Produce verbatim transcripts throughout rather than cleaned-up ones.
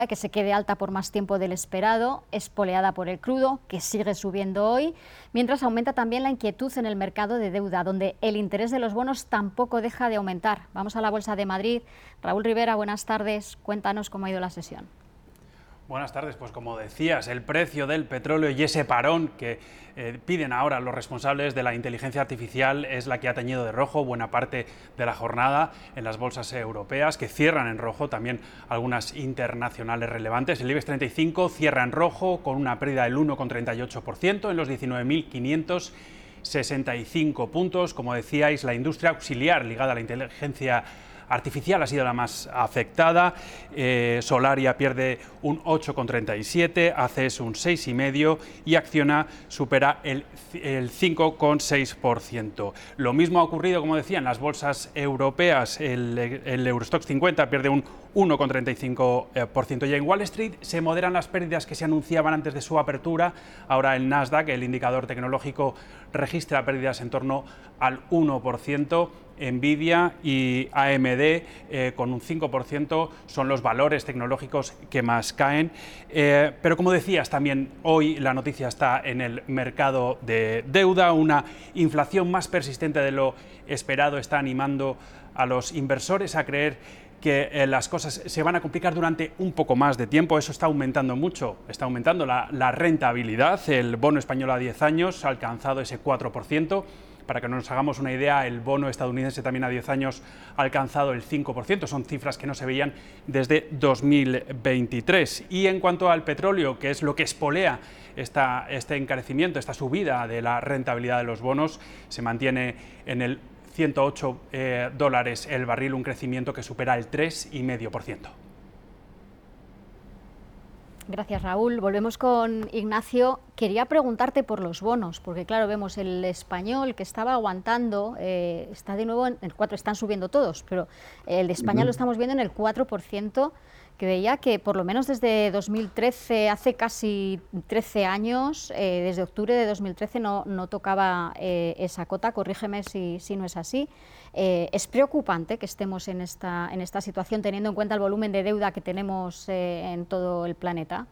que se quede alta por más tiempo del esperado, espoleada por el crudo, que sigue subiendo hoy, mientras aumenta también la inquietud en el mercado de deuda, donde el interés de los bonos tampoco deja de aumentar. Vamos a la Bolsa de Madrid. Raúl Rivera, buenas tardes. Cuéntanos cómo ha ido la sesión. Buenas tardes, pues como decías, el precio del petróleo y ese parón que eh, piden ahora los responsables de la inteligencia artificial es la que ha teñido de rojo buena parte de la jornada en las bolsas europeas, que cierran en rojo, también algunas internacionales relevantes. El IBEX treinta y cinco cierra en rojo con una pérdida del uno coma treinta y ocho por ciento en los diecinueve mil quinientos sesenta y cinco puntos. Como decíais, la industria auxiliar ligada a la inteligencia artificial ha sido la más afectada. eh, Solaria pierde un ocho coma treinta y siete, A C S un seis coma cinco y Acciona supera el, el cinco coma seis por ciento. Lo mismo ha ocurrido, como decía, en las bolsas europeas. El, el Eurostoxx cincuenta pierde un uno coma treinta y cinco por ciento. Y en Wall Street se moderan las pérdidas que se anunciaban antes de su apertura. Ahora el Nasdaq, el indicador tecnológico, registra pérdidas en torno al uno por ciento. Nvidia y A M D eh, con un cinco por ciento son los valores tecnológicos que más caen. Eh, pero como decías, también hoy la noticia está en el mercado de deuda. Una inflación más persistente de lo esperado está animando a los inversores a creer que eh, las cosas se van a complicar durante un poco más de tiempo. Eso está aumentando mucho, está aumentando la, la rentabilidad. El bono español a diez años ha alcanzado ese cuatro por ciento. Para que nos hagamos una idea, el bono estadounidense también a diez años ha alcanzado el cinco por ciento. Son cifras que no se veían desde dos mil veintitrés. Y en cuanto al petróleo, que es lo que espolea esta, este encarecimiento, esta subida de la rentabilidad de los bonos, se mantiene en el ciento ocho eh, dólares el barril, un crecimiento que supera el tres coma cinco por ciento. Gracias, Raúl. Volvemos con Ignacio. Quería preguntarte por los bonos, porque claro, vemos el español que estaba aguantando, eh, está de nuevo en el cuatro, están subiendo todos, pero el de España uh-huh. lo estamos viendo en el cuatro por ciento, que veía que por lo menos desde dos mil trece, hace casi trece años, eh, desde octubre de dos mil trece no, no tocaba eh, esa cota, corrígeme si, si no es así. Eh, es preocupante que estemos en esta, en esta situación, teniendo en cuenta el volumen de deuda que tenemos eh, en todo el planeta.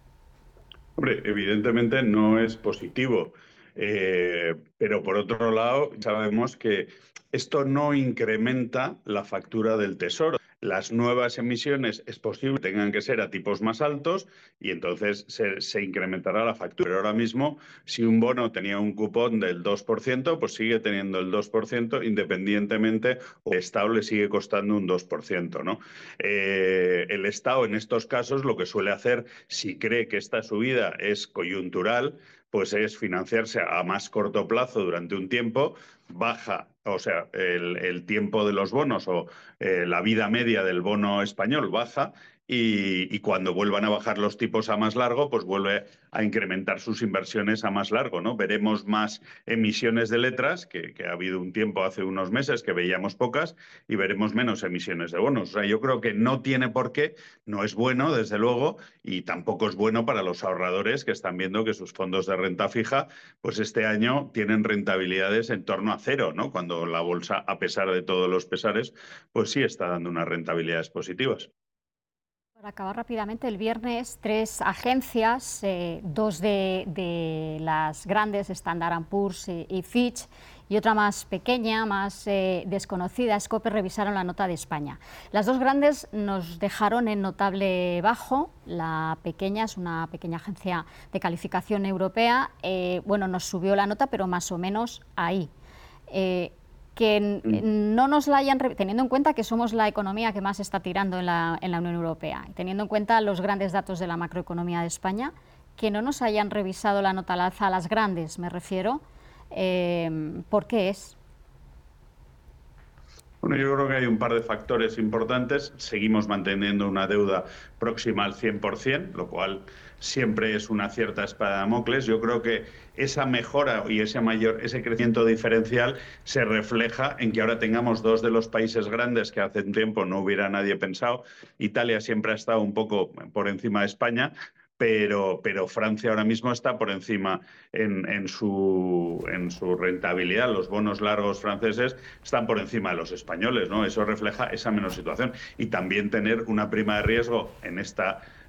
Hombre, evidentemente no es positivo, eh, pero por otro lado sabemos que esto no incrementa la factura del Tesoro. Las nuevas emisiones es posible que tengan que ser a tipos más altos y entonces se, se incrementará la factura. Pero ahora mismo, si un bono tenía un cupón del dos por ciento, pues sigue teniendo el dos por ciento independientemente o el Estado le sigue costando un dos por ciento, ¿no? Eh, el Estado en estos casos lo que suele hacer, si cree que esta subida es coyuntural, pues es financiarse a más corto plazo durante un tiempo, baja, o sea, el, el tiempo de los bonos o eh, la vida media del bono español baja y, y cuando vuelvan a bajar los tipos a más largo, pues vuelve a incrementar sus inversiones a más largo, ¿no? Veremos más emisiones de letras, que, que ha habido un tiempo hace unos meses que veíamos pocas, y veremos menos emisiones de bonos. O sea, yo creo que no tiene por qué, no es bueno, desde luego, y tampoco es bueno para los ahorradores que están viendo que sus fondos de renta fija, pues este año tienen rentabilidades en torno a cero, ¿no? Cuando la bolsa, a pesar de todos los pesares, pues sí está dando unas rentabilidades positivas. Para acabar rápidamente, el viernes tres agencias, eh, dos de, de las grandes, Standard and Poor's y, y Fitch, y otra más pequeña, más eh, desconocida, Scope, revisaron la nota de España. Las dos grandes nos dejaron en notable bajo. La pequeña es una pequeña agencia de calificación europea. Eh, bueno, nos subió la nota, pero más o menos ahí. Eh, que no nos la hayan, teniendo en cuenta que somos la economía que más está tirando en la, en la Unión Europea, y teniendo en cuenta los grandes datos de la macroeconomía de España, que no nos hayan revisado la nota al alza a las grandes, me refiero, eh, ¿por qué es? Bueno, yo creo que hay un par de factores importantes. Seguimos manteniendo una deuda próxima al cien por ciento, lo cual siempre es una cierta espada de Damocles. Yo creo que esa mejora y ese mayor, ese crecimiento diferencial se refleja en que ahora tengamos dos de los países grandes que hace un tiempo no hubiera nadie pensado. Italia siempre ha estado un poco por encima de España, Pero, pero Francia ahora mismo está por encima en, en, su, en su rentabilidad. Los bonos largos franceses están por encima de los españoles, ¿no? Eso refleja esa menor situación. Y también tener una prima de riesgo en esta